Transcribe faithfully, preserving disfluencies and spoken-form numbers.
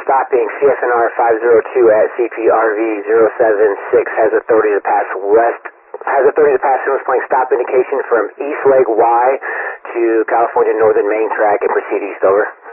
stopping C F N R five zero two at C P R V zero seven six has authority to pass west, has authority to pass Simmons Plank stop indication from East Lake Y to California Northern Main Track and proceed east, over.